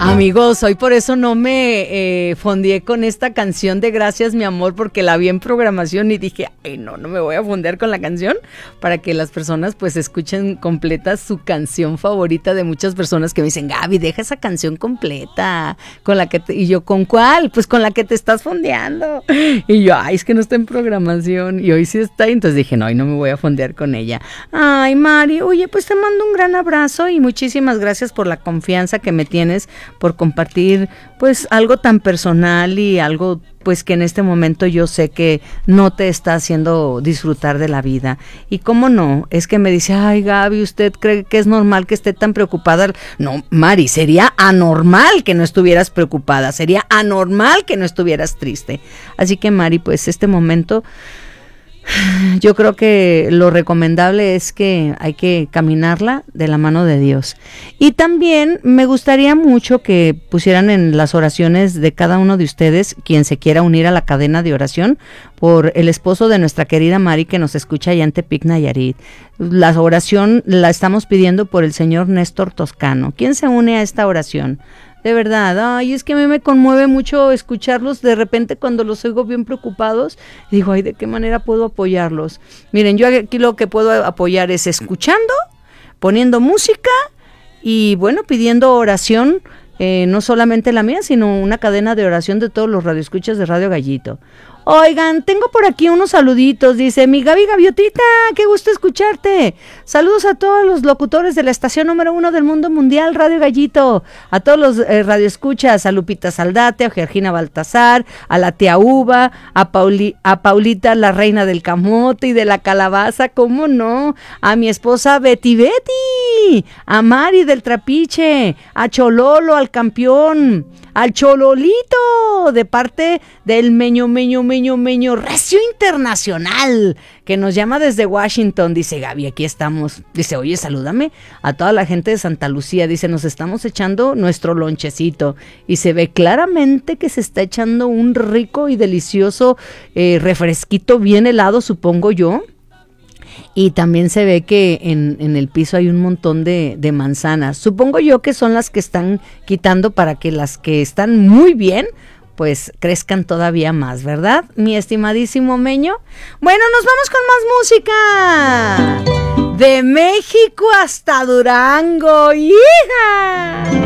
Amigos, hoy por eso no me fondeé con esta canción de Gracias, mi amor, porque la vi en programación y dije, ay, no me voy a fondear con la canción para que las personas pues escuchen completa su canción favorita de muchas personas que me dicen, Gaby, deja esa canción completa, con la que y yo, ¿con cuál? Pues con la que te estás fondeando. Y yo, ay, es que no está en programación y hoy sí está, y entonces dije, no, hoy no me voy a fondear con ella. Ay, Mari, oye, pues te mando un gran abrazo y muchísimas gracias por la confianza que me tienes, por compartir pues algo tan personal y algo pues que en este momento yo sé que no te está haciendo disfrutar de la vida. Y cómo no, es que me dice, ay, Gaby, ¿usted cree que es normal que esté tan preocupada? No, Mari, sería anormal que no estuvieras preocupada, sería anormal que no estuvieras triste. Así que, Mari, pues este momento yo creo que lo recomendable es que hay que caminarla de la mano de Dios. Y también me gustaría mucho que pusieran en las oraciones de cada uno de ustedes, quien se quiera unir a la cadena de oración, por el esposo de nuestra querida Mari que nos escucha allá en Tepic, Nayarit. La oración la estamos pidiendo por el señor Néstor Toscano. ¿Quién se une a esta oración? De verdad, ay, es que a mí me conmueve mucho escucharlos de repente cuando los oigo bien preocupados. Digo, ay, ¿de qué manera puedo apoyarlos? Miren, yo aquí lo que puedo apoyar es escuchando, poniendo música y, bueno, pidiendo oración, no solamente la mía, sino una cadena de oración de todos los radioescuchas de Radio Gallito. Oigan, tengo por aquí unos saluditos, dice mi Gaby Gaviotita, qué gusto escucharte. Saludos a todos los locutores de la estación número 1 del mundo mundial, Radio Gallito, a todos los radioescuchas, a Lupita Saldate, a Georgina Baltasar, a la tía Uva, a Paulita, la reina del camote y de la calabaza, ¿cómo no? A mi esposa Betty, a Mari del Trapiche, a Chololo, al campeón, al Chololito, de parte del Meño Recio Internacional, que nos llama desde Washington. Dice, Gaby, aquí estamos. Dice, oye, salúdame a toda la gente de Santa Lucía. Dice, nos estamos echando nuestro lonchecito. Y se ve claramente que se está echando un rico y delicioso refresquito bien helado, supongo yo. Y también se ve que en el piso hay un montón de manzanas. Supongo yo que son las que están quitando para que las que están muy bien, pues crezcan todavía más, ¿verdad? Mi estimadísimo Meño. Bueno, nos vamos con más música. De México hasta Durango. ¡Hija!